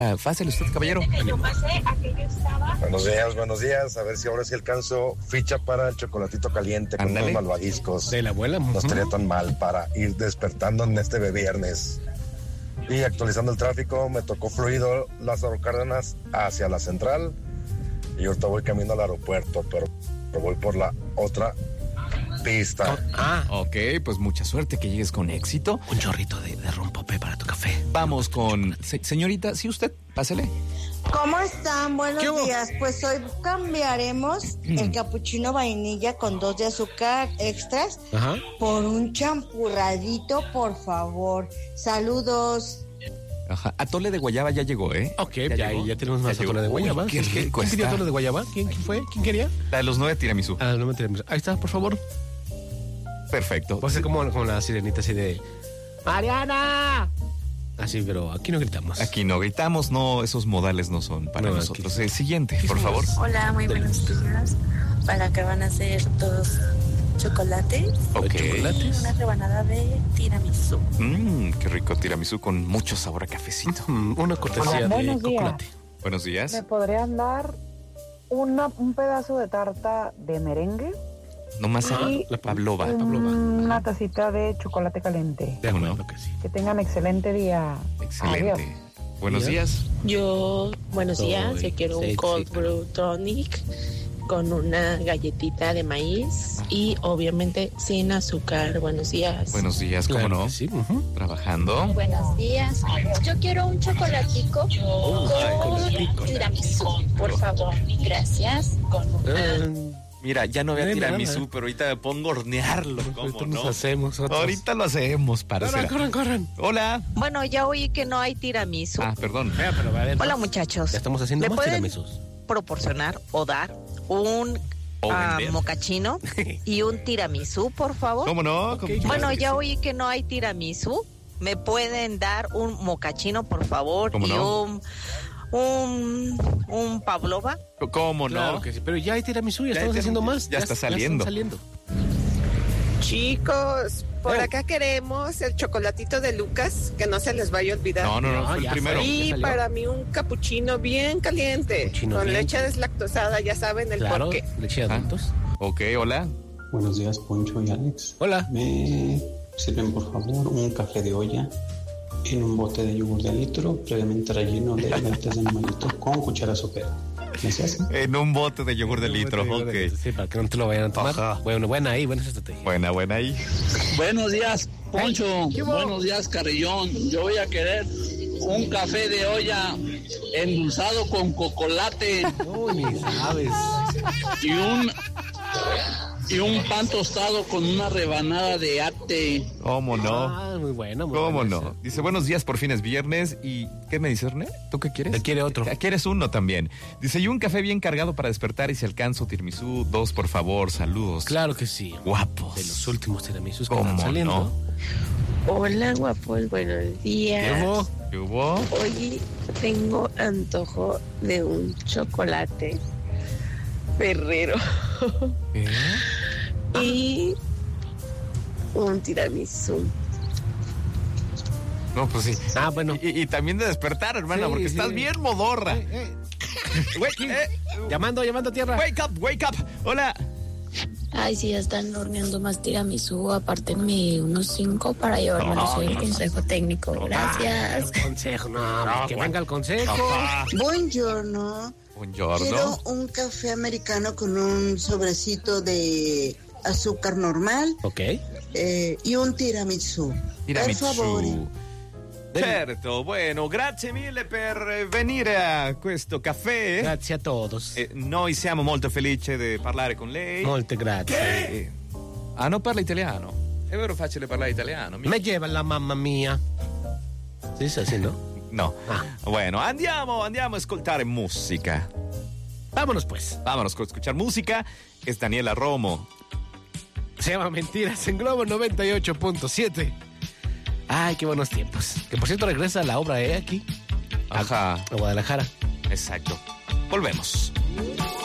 Fácil usted, caballero. Buenos días. A ver si ahora sí alcanzo ficha para el chocolatito caliente con unos malvaviscos. De la abuela. No estaría tan mal para ir despertando en este viernes. Y actualizando el tráfico, me tocó fluido Lázaro Cárdenas hacia la central. Y ahorita voy camino al aeropuerto, pero voy por la otra pista. Ok, pues mucha suerte, que llegues con éxito. Un chorrito de rompope para tu café. Vamos con... señorita, sí, usted, pásele. ¿Cómo están? Buenos días. Pues hoy cambiaremos el capuchino vainilla con 2 de azúcar extras por un champurradito, por favor. Saludos. Ajá. Atole de guayaba ya llegó, ¿eh? Ok, ya tenemos más atole de guayaba. Qué rico. ¿Quién pidió atole de guayaba? ¿Quién fue? ¿Quién quería? La de los 9 tiramisú. Ah, no me tiramisú. Ahí está, por favor. Perfecto. Va a ser como la sirenita así de... ¡Mariana! Así, pero aquí no gritamos. Aquí no gritamos, no, esos modales no son para nosotros. El siguiente, por favor. Hola, muy buenos días. ¿Para qué van a ser 2 chocolates? Ok. Y una rebanada de tiramisú. Qué rico tiramisú con mucho sabor a cafecito. Una cortesía de chocolate. Buenos días. ¿Me podrían dar un pedazo de tarta de merengue? Nomás la Pavlova. Una tacita de chocolate caliente. De acuerdo que sí. Que tengan excelente día. Excelente. Adiós. Buenos días. Buenos días. Yo quiero un cold brew tonic con una galletita de maíz y obviamente sin azúcar. Buenos días. Buenos días, ¿cómo no? Sí. Trabajando. Buenos días. Yo quiero un chocolatico con tiramisú, por favor. Gracias. Mira, ya no había tiramisú, pero ahorita me pongo a hornearlo. ¿Cómo no? Ahorita lo hacemos, para Corran. Hola. Bueno, ya oí que no hay tiramisú. Perdón. Hola, muchachos. Ya estamos haciendo más tiramisús. Proporcionar o dar un mocachino y un tiramisú, por favor? ¿Cómo no? Bueno, ya oí que no hay tiramisú. ¿Me pueden dar un mocachino, por favor? ¿Cómo y no? un Pavlova. ¿Cómo no? Claro que sí, pero ya hay tiramisú, ya estamos haciendo más. Ya está saliendo. Chicos, por acá queremos el chocolatito de Lucas, que no se les vaya a olvidar. No, fue el primero. Y para mí un capuchino bien caliente, con leche deslactosada, ya saben el porqué. Leche de adultos. Ok, hola. Buenos días, Poncho y Alex. Hola. Me sirven, por favor, un café de olla en un bote de yogur de litro, previamente relleno de galletas de animalito con cuchara sopera. Gracias. En un bote de yogur de litro, ok. Sí, para que no te lo vayan a tomar. Ajá. Bueno, buena estrategia. Buena ahí. Buenos días, Poncho. Buenos días, Carrillón. Yo voy a querer un café de olla endulzado con cocolate. Uy, ni sabes. Y un pan tostado con una rebanada de ate. ¿Cómo no? Muy bueno. ¿Cómo no? Dice, buenos días, por fin es viernes. ¿Y qué me dices, René? ¿Tú qué quieres? Él quiere otro. ¿Quieres uno también? Dice, y un café bien cargado para despertar y si alcanzo tiramisú, 2, por favor, saludos. Claro que sí. Guapos. De los últimos tiramisús que están saliendo. No? Hola, guapos, buenos días. ¿Qué hubo? Hoy tengo antojo de un chocolate Ferrero. Y un tiramisú. No, pues sí. Bueno. Y también de despertar, hermana, porque estás bien modorra. Llamando a tierra. Wake up. Hola. Ay, sí, ya están horneando más tiramisú. Apártenme unos 5 para llevármelo. Soy el consejo técnico. Gracias. El consejo, que venga el consejo. Buongiorno. Quiero un café americano con un sobrecito de azúcar normal. Ok. Y un tiramisù. Per favore. Certo, bueno, grazie mille per venire a questo caffè. Grazie a todos. Noi siamo molto felici di parlare con lei. Molte grazie. Non parla italiano? È vero facile parlare italiano? Me lleva la mamma mia. ¿Sí dice así, no? No. Bueno, andiamo a ascoltare musica. Vámonos pues. Vámonos a escuchar música. Es Daniela Romo. Se llama Mentiras en Globo 98.7. Ay, qué buenos tiempos. Que por cierto regresa la obra aquí. Ajá. A Guadalajara. Exacto. Volvemos.